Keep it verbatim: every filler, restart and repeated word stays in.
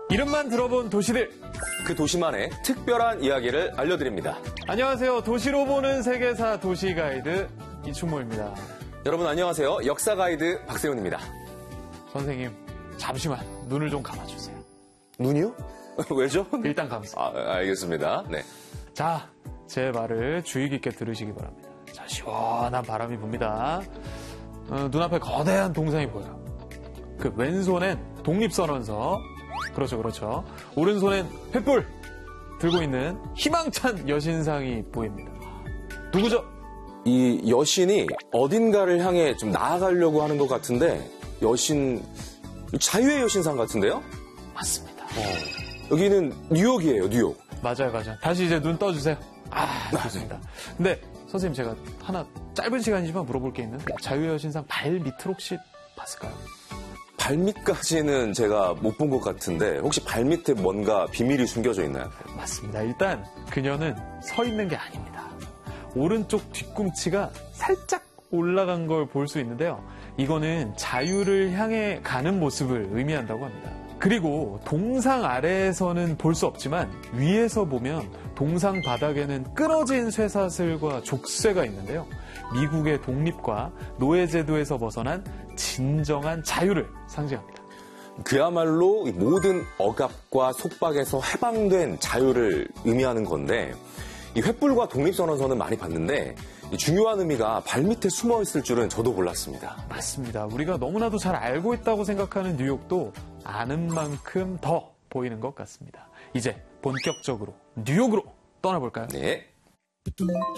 이름만 들어본 도시들. 그 도시만의 특별한 이야기를 알려드립니다. 안녕하세요. 도시로 보는 세계사 도시 가이드 이충모입니다. 여러분 안녕하세요. 역사 가이드 박세훈입니다. 선생님, 잠시만 눈을 좀 감아주세요. 눈이요? 왜죠? 일단 감으세요. 아, 알겠습니다. 네. 자, 제 말을 주의 깊게 들으시기 바랍니다. 자, 시원한 바람이 붑니다. 어, 눈앞에 거대한 동상이 보여요. 그 왼손엔 독립선언서, 그렇죠, 그렇죠. 오른손엔 횃불 들고 있는 희망찬 여신상이 보입니다. 누구죠? 이 여신이 어딘가를 향해 좀 나아가려고 하는 것 같은데 여신, 자유의 여신상 같은데요? 맞습니다. 어, 여기는 뉴욕이에요, 뉴욕. 맞아요, 맞아요. 다시 이제 눈 떠주세요. 아, 좋습니다. 근데 선생님, 제가 하나 짧은 시간이지만 물어볼 게 있는데 자유의 여신상 발 밑을 혹시 봤을까요? 발밑까지는 제가 못 본 것 같은데 혹시 발밑에 뭔가 비밀이 숨겨져 있나요? 맞습니다. 일단 그녀는 서 있는 게 아닙니다. 오른쪽 뒤꿈치가 살짝 올라간 걸 볼 수 있는데요. 이거는 자유를 향해 가는 모습을 의미한다고 합니다. 그리고 동상 아래에서는 볼 수 없지만 위에서 보면 동상 바닥에는 끊어진 쇠사슬과 족쇄가 있는데요. 미국의 독립과 노예제도에서 벗어난 진정한 자유를 상징합니다. 그야말로 모든 억압과 속박에서 해방된 자유를 의미하는 건데 이 횃불과 독립선언서는 많이 봤는데 이 중요한 의미가 발밑에 숨어 있을 줄은 저도 몰랐습니다. 맞습니다. 우리가 너무나도 잘 알고 있다고 생각하는 뉴욕도 아는 만큼 더 보이는 것 같습니다. 이제 본격적으로 뉴욕으로 떠나볼까요? 네.